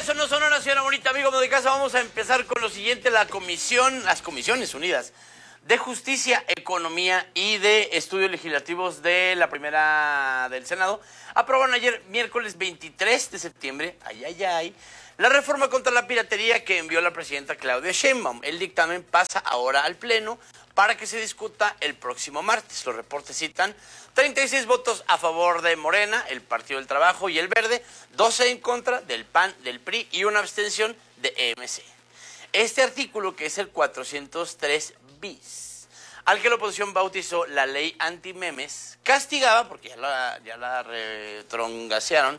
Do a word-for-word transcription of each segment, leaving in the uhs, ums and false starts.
regreso no son una señora bonita, amigo de casa. Vamos a empezar con lo siguiente. La comisión, las Comisiones Unidas de Justicia, Economía y de Estudios Legislativos de la primera del Senado aprobaron ayer, miércoles veintitrés de septiembre, ay, ay, ay, la reforma contra la piratería que envió la presidenta Claudia Sheinbaum. El dictamen pasa ahora al Pleno para que se discuta el próximo martes. Los reportes citan treinta y seis votos a favor de Morena, el Partido del Trabajo y el Verde, doce en contra del P A N, del P R I y una abstención de E M C. Este artículo, que es el cuatrocientos tres bis, al que la oposición bautizó la ley antimemes, castigaba, porque ya la, ya la retrongasearon,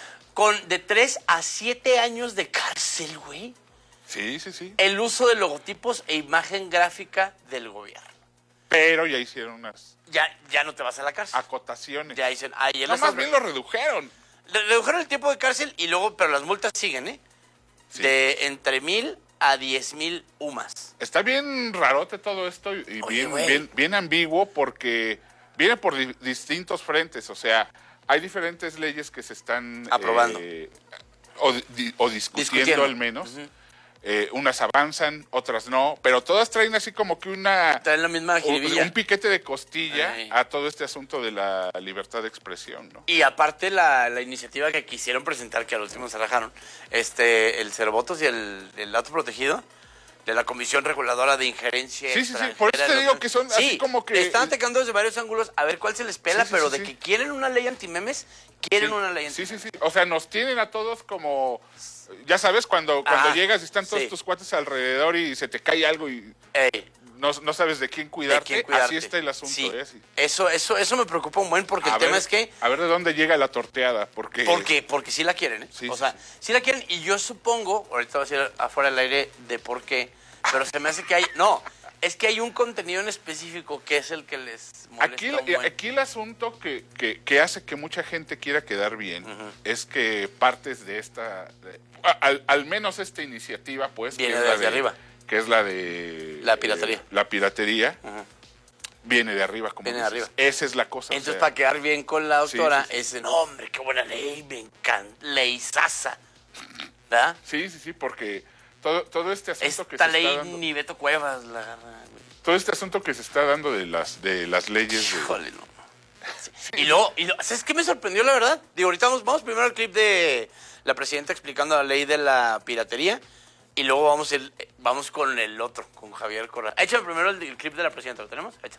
con de tres a siete años de cárcel, güey. Sí, sí, sí. El uso de logotipos e imagen gráfica del gobierno. Pero ya hicieron unas... Ya, ya no te vas a la cárcel. Acotaciones. Ya dicen, ay, no, más bien lo redujeron. Le redujeron el tiempo de cárcel y luego, pero las multas siguen, ¿eh? Sí. De entre mil a diez mil UMAS. Está bien rarote todo esto y Oye, bien, bien, bien ambiguo porque viene por di distintos frentes. O sea, hay diferentes leyes que se están... aprobando. Eh, o, di o discutiendo, discutiendo al menos. Uh-huh. Eh, unas avanzan, otras no, pero todas traen así como que una... Traen la misma jiribilla. Un piquete de costilla Ay. a todo este asunto de la libertad de expresión, ¿no? Y aparte la, la iniciativa que quisieron presentar, que al último se rajaron, este, el cero votos y el, el dato protegido de la Comisión Reguladora de Injerencia Sí, sí, sí, por eso te digo los... que son sí, así como que... están atacando desde varios ángulos a ver cuál se les pela, sí, sí, pero sí, de sí. que quieren una ley antimemes, quieren sí, una ley antimemes. Sí, sí, sí, o sea, nos tienen a todos como... Ya sabes, cuando, cuando ah, llegas y están todos sí. tus cuates alrededor y se te cae algo y Ey. no, no sabes de quién cuidarte, de quién cuidarte. Así está el asunto. Sí. ¿eh? Sí. Eso, eso, eso me preocupa un buen porque a el ver, tema es que... A ver de dónde llega la torteada, porque... Porque, porque sí la quieren, ¿eh? Sí, o sí, sea, sí. sí la quieren y yo supongo, ahorita voy a decir afuera del aire de por qué, pero se me hace que hay... No, es que hay un contenido en específico que es el que les molesta Aquí, un buen. aquí el asunto que, que, que hace que mucha gente quiera quedar bien uh-huh. es que partes de esta, de, al, al menos esta iniciativa, pues, viene que es desde la de, arriba, que es la de la piratería, eh, la piratería, uh-huh. viene de arriba, como viene dices. de arriba. Esa es la cosa. Entonces, o sea, para quedar bien con la doctora, sí, sí, sí. es, no, hombre, qué buena ley, me encanta, ley sasa, ¿verdad? Sí, sí, sí, porque todo, todo este asunto Esta que se ley está dando, ni Beto Cuevas la agarra, güey. todo este asunto que se está dando de las, de las leyes de... Híjole, no. Sí. Y luego, y luego, ¿sabes qué me sorprendió, la verdad? Digo, ahorita vamos, vamos primero al clip de la presidenta explicando la ley de la piratería y luego vamos el, vamos con el otro, con Javier Corral. Échame primero el, el clip de la presidenta, ¿lo tenemos? Échame.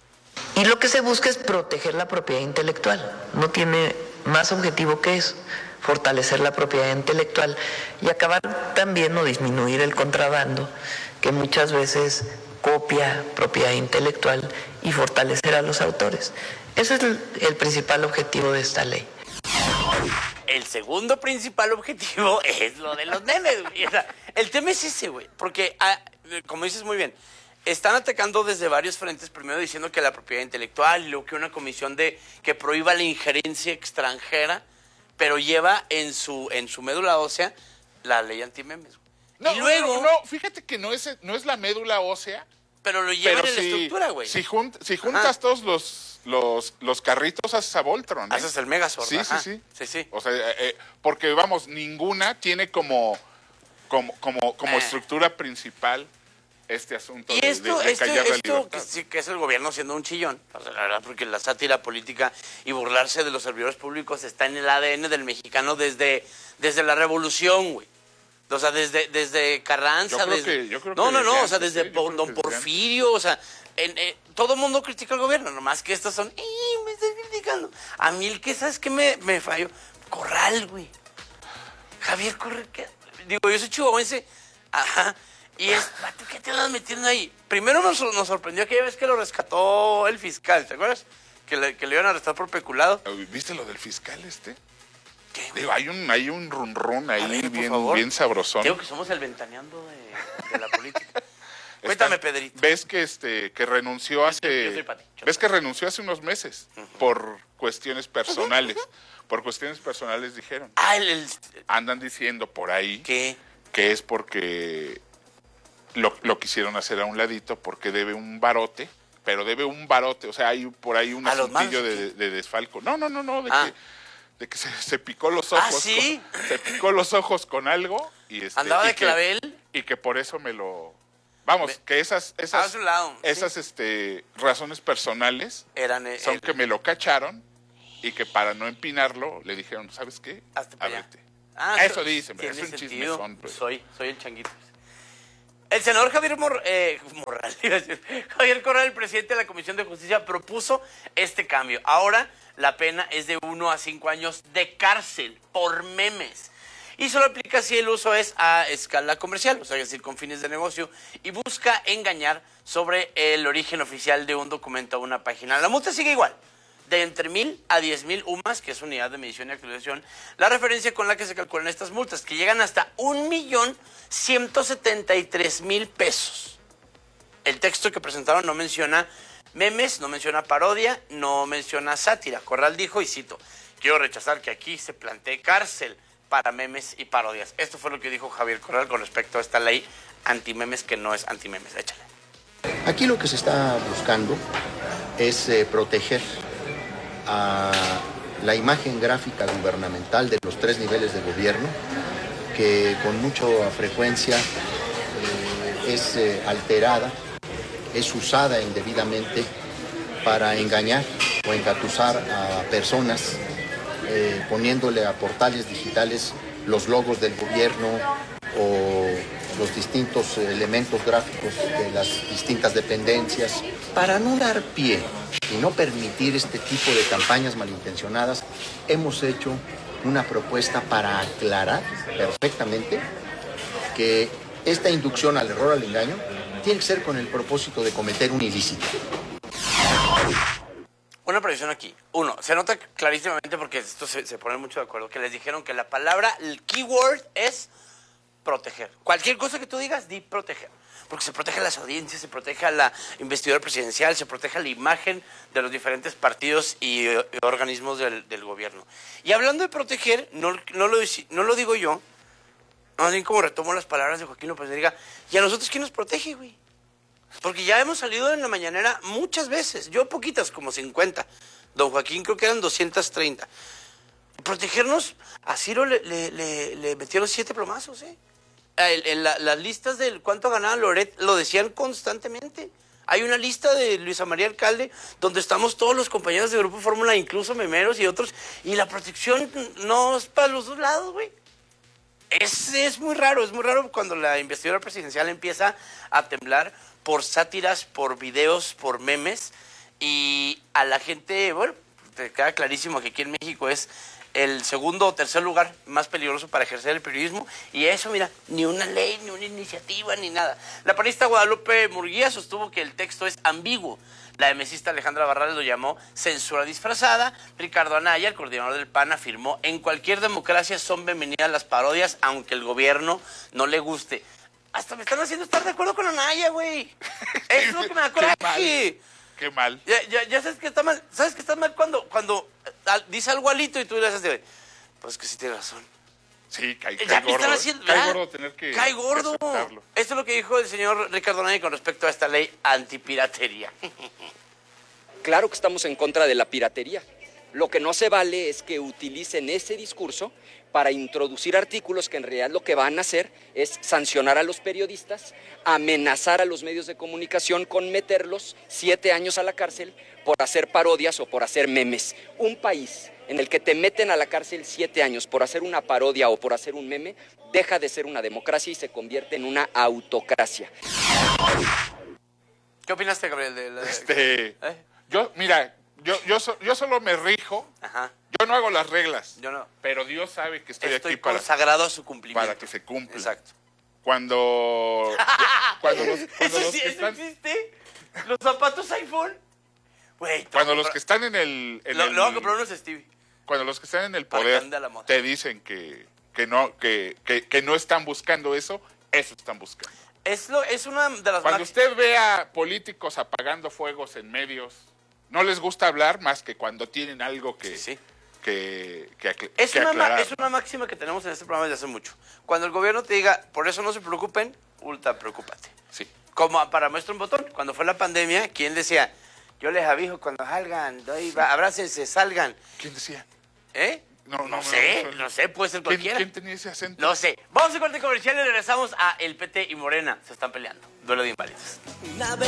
Y lo que se busca es proteger la propiedad intelectual. No tiene más objetivo que eso, fortalecer la propiedad intelectual y acabar también o disminuir el contrabando, que muchas veces copia propiedad intelectual y fortalecer a los autores. Ese es el, el principal objetivo de esta ley. El segundo principal objetivo es lo de los memes, güey. O sea, el tema es ese, güey, porque, ah, como dices muy bien, están atacando desde varios frentes, primero diciendo que la propiedad intelectual y luego que una comisión de que prohíba la injerencia extranjera, pero lleva en su, en su médula ósea la ley antimemes. No, y luego, no, no, fíjate que no es, no es la médula ósea. Pero lo llevan pero en si, la estructura, güey. Si, jun, si juntas Ajá. todos los, los, los carritos, haces a Voltron. ¿eh? Haces el Megazord. Sí, Ajá. sí, sí, sí, sí. O sea, eh, porque vamos, ninguna tiene como, como, como, como eh. estructura principal este asunto y de, esto, de, de esto, callar la esto libertad. que, sí, que es el gobierno siendo un chillón, o sea, la verdad, porque la sátira política y burlarse de los servidores públicos está en el A D N del mexicano desde, desde la revolución, güey. O sea, desde, desde Carranza. Yo creo desde, que, yo creo no, que no, no, antes, o sea, desde ¿sí? Don desde Porfirio, o sea, en, eh, todo el mundo critica al gobierno, nomás que estos son, ¡ih, me estás criticando! A mí el que, ¿sabes qué me, me falló? Corral, güey. Javier Corral, ¿qué? Digo, yo soy chihuahuense, ajá, y es, ¿qué te vas metiendo ahí? Primero nos, nos sorprendió aquella vez que lo rescató el fiscal, ¿te acuerdas? Que le, que le iban a arrestar por peculado. ¿Viste lo del fiscal este? ¿Qué, Digo, hay un, hay un run run ahí ver, bien, bien sabrosón. Digo que somos el ventaneando de, de la política. Cuéntame, Pedrito. Ves que este que renunció hace yo, yo soy ves que renunció hace unos meses uh-huh. por cuestiones personales. Uh-huh. Por cuestiones personales dijeron. Ah, el, el... Andan diciendo por ahí ¿Qué? que es porque lo, lo quisieron hacer a un ladito porque debe un barote, pero debe un barote, o sea, hay por ahí un ¿A asuntillo los malos, de, de desfalco. No, no, no, no, de ah. que de que se, se picó los ojos. ¿Ah, sí? Con, se picó los ojos con algo y este, ¿Andaba y de que, clavel? Y que por eso me lo... Vamos, Me, que esas esas, a su lado, esas sí. este, razones personales Eran, eh, son el, que me lo cacharon y que para no empinarlo le dijeron, ¿sabes qué? Hazte para allá. Ábrete. Ah, Eso dicen, pero es un sentido. chismezón. Pues. Soy, soy el changuito. El senador Javier Mor eh, Morral, iba a decir, Javier Corral, el presidente de la Comisión de Justicia, propuso este cambio. Ahora la pena es de uno a cinco años de cárcel por memes. Y solo aplica si el uso es a escala comercial, o sea, es decir, con fines de negocio, y busca engañar sobre el origen oficial de un documento o una página. La multa sigue igual, de entre mil a diez mil U M A S, que es unidad de medición y actualización, la referencia con la que se calculan estas multas, que llegan hasta un millón ciento setenta y tres mil pesos. El texto que presentaron no menciona memes, no menciona parodia, no menciona sátira. Corral dijo, y cito, quiero rechazar que aquí se plantee cárcel para memes y parodias. Esto fue lo que dijo Javier Corral con respecto a esta ley antimemes que no es antimemes. Échale. Aquí lo que se está buscando es eh, proteger a la imagen gráfica gubernamental de los tres niveles de gobierno, que con mucha frecuencia eh, es eh, alterada, es usada indebidamente para engañar o engatusar a personas, eh, poniéndole a portales digitales los logos del gobierno o los distintos elementos gráficos de las distintas dependencias. Para no dar pie y no permitir este tipo de campañas malintencionadas, hemos hecho una propuesta para aclarar perfectamente que esta inducción al error, al engaño, tiene que ser con el propósito de cometer un ilícito. Una precisión aquí. Uno, se nota clarísimamente porque esto se, se pone mucho de acuerdo, que les dijeron que la palabra, el keyword es proteger. Cualquier cosa que tú digas, di proteger. Porque se protege a las audiencias, se protege a la investidura presidencial, se protege a la imagen de los diferentes partidos y, y organismos del, del gobierno. Y hablando de proteger, no, no, lo, no lo digo yo, más bien como retomo las palabras de Joaquín López Dóriga, ¿y a nosotros quién nos protege, güey? Porque ya hemos salido en la mañanera muchas veces, yo poquitas, como cincuenta. Don Joaquín creo que eran doscientos treinta. Protegernos, a Ciro le, le, le, le metieron siete plomazos, ¿eh? El, el, la, las listas de cuánto ganaba Loret lo decían constantemente. Hay una lista de Luisa María Alcalde donde estamos todos los compañeros de Grupo Fórmula, incluso memeros y otros, y la protección no es para los dos lados, güey. Es, es muy raro, es muy raro cuando la investidura presidencial empieza a temblar por sátiras, por videos, por memes, y a la gente, bueno, te queda clarísimo que aquí en México es el segundo o tercer lugar más peligroso para ejercer el periodismo, y eso, mira, ni una ley, ni una iniciativa, ni nada. La panista Guadalupe Murguía sostuvo que el texto es ambiguo. La emesista Alejandra Barrales lo llamó censura disfrazada. Ricardo Anaya, el coordinador del P A N, afirmó, en cualquier democracia son bienvenidas las parodias, aunque el gobierno no le guste. Hasta me están haciendo estar de acuerdo con Anaya, güey. Es lo que me da coraje. Qué mal. Ya, ya, ya sabes que está mal. ¿Sabes que está mal cuando, cuando a, dice algo alito y tú le haces de, pues que sí tiene razón? Sí, cae, Ya cae me gordo. están haciendo, cae ¿verdad? gordo tener que Cae gordo. que aceptarlo. Esto es lo que dijo el señor Ricardo Anaya con respecto a esta ley antipiratería. Claro que estamos en contra de la piratería. Lo que no se vale es que utilicen ese discurso para introducir artículos que en realidad lo que van a hacer es sancionar a los periodistas, amenazar a los medios de comunicación con meterlos siete años a la cárcel por hacer parodias o por hacer memes. Un país en el que te meten a la cárcel siete años por hacer una parodia o por hacer un meme, deja de ser una democracia y se convierte en una autocracia. ¿Qué opinaste, Gabriel? De la... Este, ¿Eh? yo, mira, yo, yo, so, yo solo me rijo. Ajá. Yo no hago las reglas. Yo no. Pero Dios sabe que estoy, Estoy aquí para, consagrado a su cumplimiento. para que se cumpla. Exacto. Cuando, cuando los, cuando ¿Eso los sí, que eso están, existe? ¿Los zapatos iPhone? Güey, cuando los que están en el, en Lo, el lo voy a comprar unos Stevie. cuando los que están en el Para que poder ande a la moda. te dicen que, que no que, que, que no están buscando eso, eso están buscando. Es, lo, es una de las... Cuando max- usted ve a políticos apagando fuegos en medios, no les gusta hablar más que cuando tienen algo que, Sí, sí. que, que, acl- Es, que una, ma- aclarar. es una máxima que tenemos en este programa desde hace mucho. Cuando el gobierno te diga, por eso no se preocupen, ultra preocúpate. Sí. Como para muestra un botón, cuando fue la pandemia, ¿quién decía? Yo les aviso cuando salgan, doy, va, abrácense, salgan. ¿Quién decía? ¿Eh? No, no, No no, sé, no, no. no sé, puede ser ¿Quién, cualquiera. quién tenía ese acento? No sé. Vamos a corte comercial y regresamos a El P T y Morena. Se están peleando. Duelo de inválidos. Una vez